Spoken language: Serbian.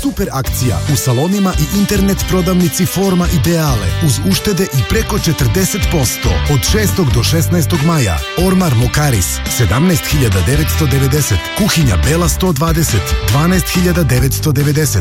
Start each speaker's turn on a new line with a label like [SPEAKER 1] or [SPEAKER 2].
[SPEAKER 1] super akcija u salonima i internet prodavnici Forma Ideale uz uštede i preko 40% od 6. do 16. maja. Ormar Mokaris 17.990, Kuhinja Bela 120 12.990,